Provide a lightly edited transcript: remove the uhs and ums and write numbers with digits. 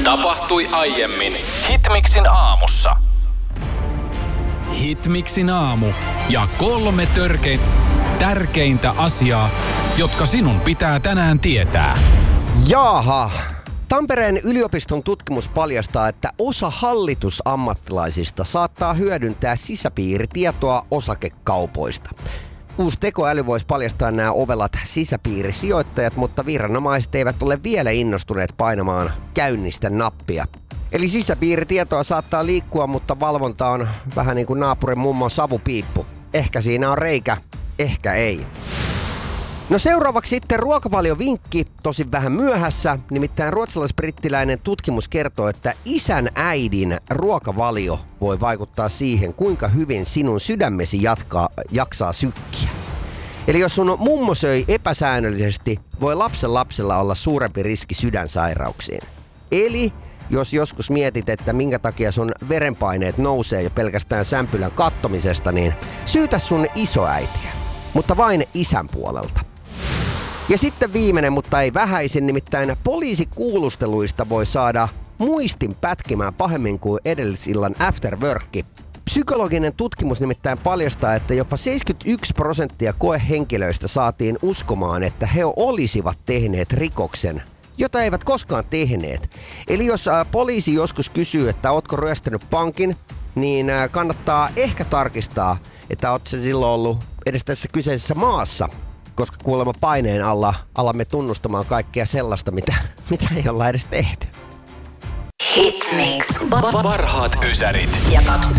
Tapahtui aiemmin Hitmixin aamussa. Hitmixin aamu ja 3 tärkeintä asiaa, jotka sinun pitää tänään tietää. Jaaha. Tampereen yliopiston tutkimus paljastaa, että osa hallitusammattilaisista saattaa hyödyntää sisäpiiritietoa osakekaupoista. Uusi tekoäly voisi paljastaa nämä ovelat sisäpiirisijoittajat, mutta viranomaiset eivät ole vielä innostuneet painamaan käynnistä nappia. Eli sisäpiiritietoa saattaa liikkua, mutta valvonta on vähän niin kuin naapurin mummon savupiippu. Ehkä siinä on reikä, ehkä ei. No seuraavaksi sitten ruokavaliovinkki, tosin vähän myöhässä. Nimittäin ruotsalais-brittiläinen tutkimus kertoo, että isän äidin ruokavalio voi vaikuttaa siihen, kuinka hyvin sinun sydämesi jaksaa sykkiä. Eli jos sun mummo söi epäsäännöllisesti, voi lapsella olla suurempi riski sydänsairauksiin. Eli jos joskus mietit, että minkä takia sun verenpaineet nousee jo pelkästään sämpylän kattomisesta, niin syytä sun isoäitiä, mutta vain isän puolelta. Ja sitten viimeinen, mutta ei vähäisin, nimittäin poliisikuulusteluista voi saada muistin pätkimään pahemmin kuin edellisillan afterworkki. Psykologinen tutkimus nimittäin paljastaa, että jopa 71% koehenkilöistä saatiin uskomaan, että he olisivat tehneet rikoksen, jota eivät koskaan tehneet. Eli jos poliisi joskus kysyy, että ootko ryöstänyt pankin, niin kannattaa ehkä tarkistaa, että oot se silloin ollut edes tässä kyseisessä maassa, koska kuulemma paineen alla alamme tunnustamaan kaikkea sellaista, mitä ei olla edes tehty. Hitmix. Parhaat ysärit. Ja 2